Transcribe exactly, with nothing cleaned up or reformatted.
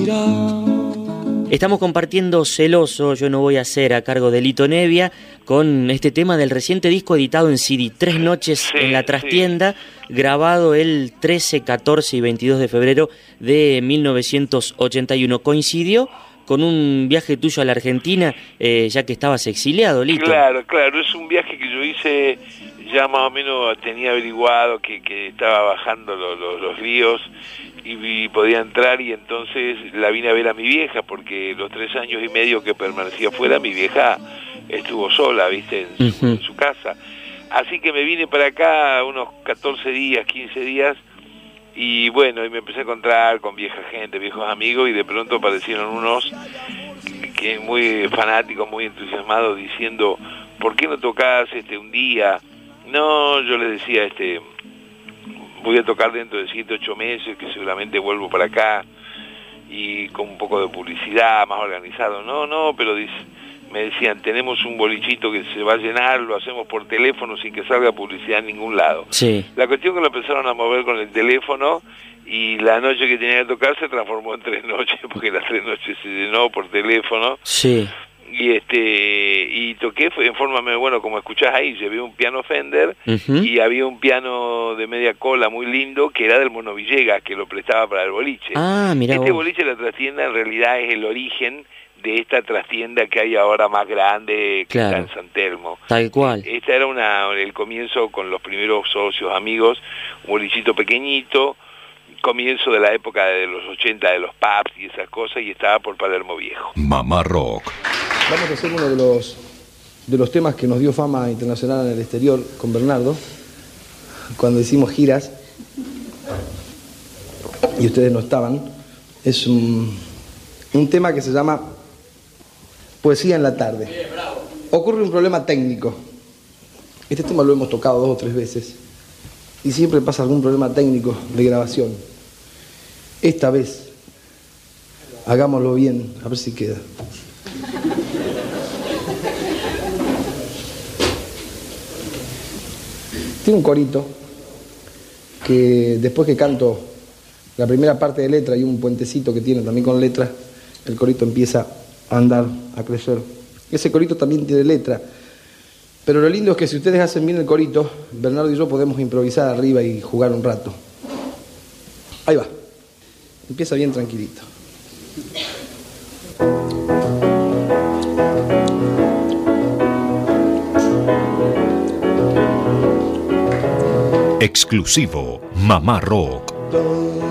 Estamos compartiendo Celoso, yo no voy a ser, a cargo de Lito Nevia, con este tema del reciente disco editado en C D, Tres Noches Sí, en la Trastienda, sí. Grabado el trece, catorce y veintidós de febrero de mil novecientos ochenta y uno. Coincidió con un viaje tuyo a la Argentina, eh, ya que estabas exiliado, Lito. Claro, claro, es un viaje que yo hice, ya más o menos tenía averiguado que, que estaba bajando los, los, los ríos y, y podía entrar, y entonces la vine a ver a mi vieja, porque los tres años y medio que permanecía fuera, mi vieja estuvo sola, viste, en su, uh-huh. en su casa. Así que me vine para acá unos catorce días, quince días, y bueno, y me empecé a encontrar con vieja gente, viejos amigos, y de pronto aparecieron unos que muy fanáticos, muy entusiasmados, diciendo, ¿por qué no tocás este, un día? No, yo les decía, este... voy a tocar dentro de siete, ocho meses, que seguramente vuelvo para acá, y con un poco de publicidad, más organizado. No, no, pero dice, me decían, tenemos un bolichito que se va a llenar, lo hacemos por teléfono sin que salga publicidad en ningún lado. Sí. La cuestión que lo empezaron a mover con el teléfono, y la noche que tenía que tocar se transformó en tres noches, porque las tres noches se llenó por teléfono. Sí. Y este y toqué fue en forma, bueno, como escuchás ahí, llevé un piano Fender, uh-huh. y había un piano de media cola muy lindo que era del Mono Villegas, que lo prestaba para el boliche. Ah, mirá este vos. boliche, la trastienda, en realidad es el origen de esta trastienda que hay ahora más grande, que claro. está en San Telmo. Tal cual. Esta era una el comienzo con los primeros socios, amigos, un bolichito pequeñito, comienzo de la época de los ochenta, de los pubs y esas cosas, y estaba por Palermo Viejo. Mamá Rock. Vamos a hacer uno de los, de los temas que nos dio fama internacional en el exterior con Bernardo, cuando hicimos giras, y ustedes no estaban. Es un, un tema que se llama Poesía en la tarde. Ocurre un problema técnico. Este tema lo hemos tocado dos o tres veces, y siempre pasa algún problema técnico de grabación. Esta vez, hagámoslo bien, a ver si queda. Tiene un corito que después que canto la primera parte de letra y un puentecito que tiene también con letra, el corito empieza a andar, a crecer. Ese corito también tiene letra, pero lo lindo es que si ustedes hacen bien el corito, Bernardo y yo podemos improvisar arriba y jugar un rato. Ahí va, empieza bien tranquilito. Exclusivo Mamá Rock.